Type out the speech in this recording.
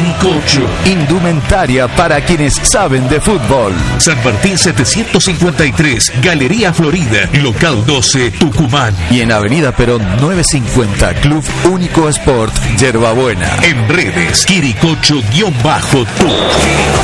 Quiricocho. Indumentaria para quienes saben de fútbol. San Martín 753, Galería Florida, local 12, Tucumán. Y en Avenida Perón 950, Club Único Sport Yerbabuena. En redes, Quiricocho-Tuc.